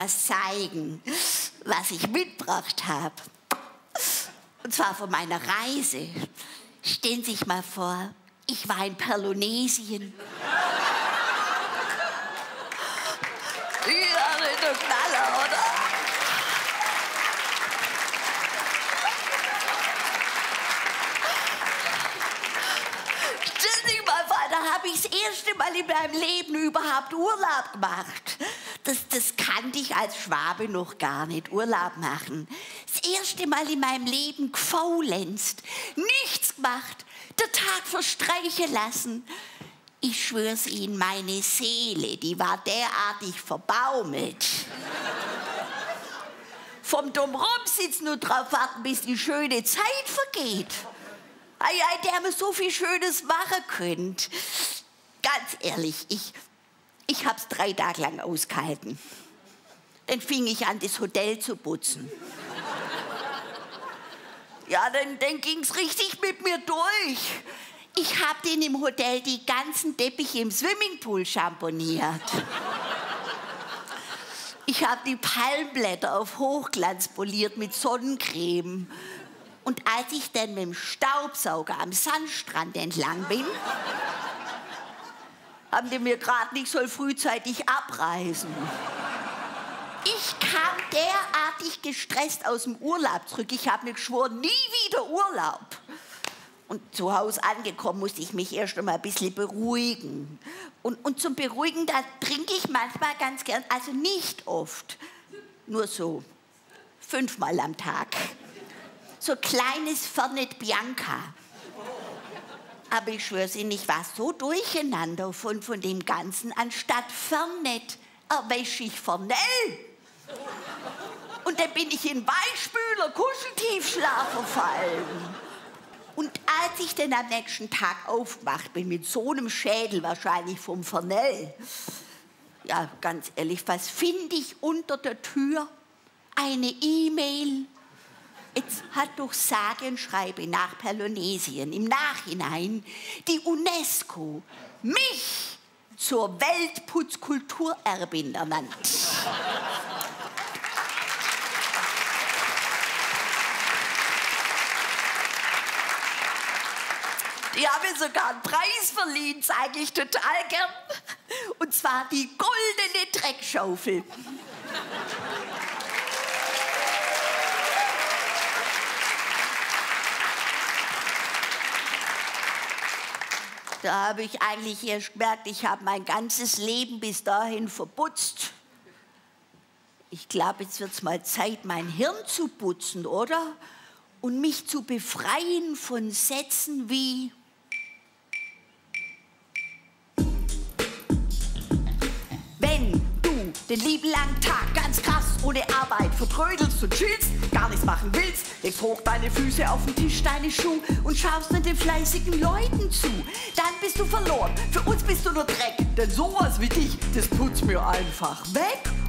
was zeigen, was ich mitgebracht habe. Und zwar von meiner Reise. Stellen Sie sich mal vor, ich war in Pelonesien. Ja, der Knaller, oder? Stellen Sie sich mal vor, da habe ich das erste Mal in meinem Leben überhaupt Urlaub gemacht. Das kannte ich als Schwabe noch gar nicht, Urlaub machen. Das erste Mal in meinem Leben gefaulenzt, nichts gemacht, der Tag verstreichen lassen. Ich schwör's Ihnen, meine Seele, die war derartig verbaumelt. Vom dumm rumsitzen und drauf warten, bis die schöne Zeit vergeht. Der mir so viel Schönes machen könnt. Ganz ehrlich, ich hab's 3 Tage lang ausgehalten. Dann fing ich an, das Hotel zu putzen. Ja, dann ging's richtig mit mir durch. Ich hab den im Hotel die ganzen Teppiche im Swimmingpool schamponiert. Ich hab die Palmblätter auf Hochglanz poliert mit Sonnencreme. Und als ich dann mit dem Staubsauger am Sandstrand entlang bin, haben die mir gerade nicht so frühzeitig abreisen. Ich kam derartig gestresst aus dem Urlaub zurück. Ich habe mir geschworen, nie wieder Urlaub. Und zu Hause angekommen musste ich mich erst einmal ein bisschen beruhigen. Und zum Beruhigen, da trinke ich manchmal ganz gern, also nicht oft, nur so 5-mal am Tag. So kleines Fernet Bianca. Aber ich schwör's Ihnen, ich war so durcheinander von dem Ganzen. Anstatt Fernet erwäsche ich Fernell. Und dann bin ich in Weichspüler, Kuscheltiefschlaf verfallen. Und als ich dann am nächsten Tag aufgewacht bin, mit so einem Schädel wahrscheinlich vom Fernell, ja, ganz ehrlich, was finde ich unter der Tür? Eine E-Mail. Jetzt hat durch sage und schreibe nach Pelonesien im Nachhinein die UNESCO mich zur Weltputzkulturerbin ernannt. Die haben mir sogar einen Preis verliehen, zeige ich total gern. Und zwar die goldene Dreckschaufel. Da habe ich eigentlich erst gemerkt, ich habe mein ganzes Leben bis dahin verputzt. Ich glaube, jetzt wird es mal Zeit, mein Hirn zu putzen, oder? Und mich zu befreien von Sätzen wie: Wenn du den lieben langen Tag ganz krass ohne Arbeit vertrödelst und chillst, gar nichts machen willst, legst hoch deine Füße auf den Tisch, deine Schuhe und schaust nur den fleißigen Leuten zu, dann bist du verloren. Für uns bist du nur Dreck, denn sowas wie dich, das putzt mir einfach weg.